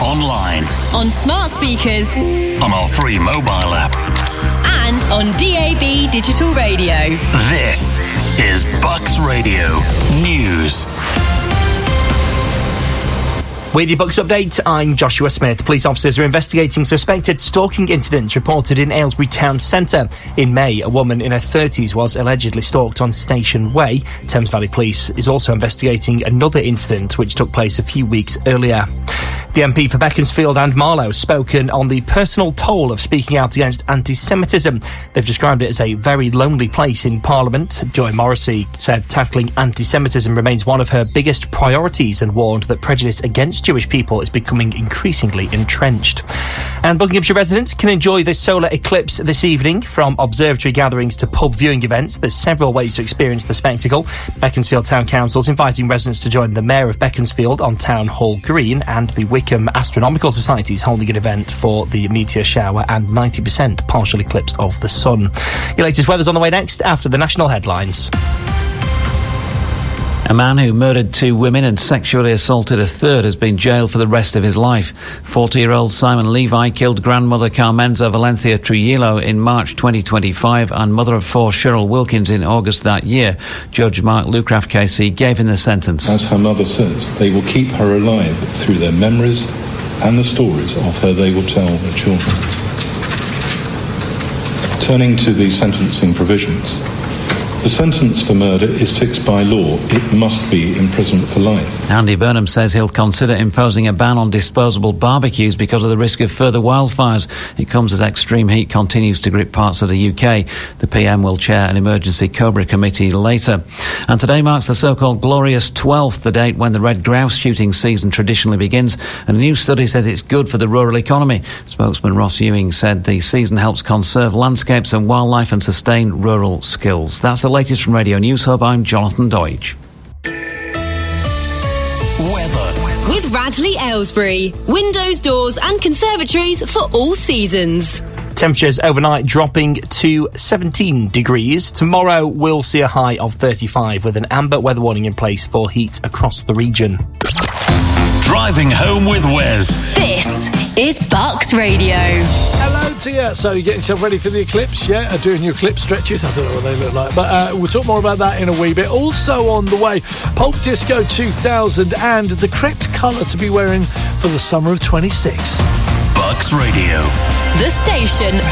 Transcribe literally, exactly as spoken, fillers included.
online, on smart speakers, on our free mobile app, and on D A B digital radio. This is Bucks Radio News. With your Bucks update, I'm Joshua Smith. Police officers are investigating suspected stalking incidents reported in Aylesbury Town Centre. In May, a woman in her thirties was allegedly stalked on Station Way. Thames Valley Police is also investigating another incident which took place a few weeks earlier. The M P for Beaconsfield and Marlow has spoken on the personal toll of speaking out against anti-Semitism. They've described it as a very lonely place in Parliament. Joy Morrissey said tackling anti-Semitism remains one of her biggest priorities and warned that prejudice against Jewish people is becoming increasingly entrenched. And Buckinghamshire residents can enjoy the solar eclipse this evening. From observatory gatherings to pub viewing events, there's several ways to experience the spectacle. Beaconsfield Town Council's inviting residents to join the Mayor of Beaconsfield on Town Hall Green, and the Wickham Astronomical Society is holding an event for the meteor shower and ninety percent partial eclipse of the sun. Your latest weather's on the way next after the national headlines. A man who murdered two women and sexually assaulted a third has been jailed for the rest of his life. forty-year-old Simon Levi killed grandmother Carmenza Valencia Trujillo in March twenty twenty-five and mother of four Cheryl Wilkins in August that year. Judge Mark Lucraft K C gave him the sentence. As her mother says, they will keep her alive through their memories and the stories of her they will tell their children. Turning to the sentencing provisions. The sentence for murder is fixed by law. It must be imprisonment for life. Andy Burnham says he'll consider imposing a ban on disposable barbecues because of the risk of further wildfires. It comes as extreme heat continues to grip parts of the U K. The P M will chair an emergency Cobra committee later. And today marks the so-called Glorious twelfth, the date when the red grouse shooting season traditionally begins. And a new study says it's good for the rural economy. Spokesman Ross Ewing said the season helps conserve landscapes and wildlife and sustain rural skills. That's the latest from Radio News Hub. I'm Jonathan Deutsch. Weather. With Radley Aylesbury. Windows, doors and conservatories for all seasons. Temperatures overnight dropping to seventeen degrees. Tomorrow we'll see a high of thirty-five with an amber weather warning in place for heat across the region. Driving home with Wes. This is Bucks Radio. Hello to you. So you're getting yourself ready for the eclipse, yeah? Uh, doing your eclipse stretches. I don't know what they look like. But uh, we'll talk more about that in a wee bit. Also on the way, Pulp Disco two thousand and the correct colour to be wearing for the summer of twenty-six. Bucks Radio. The station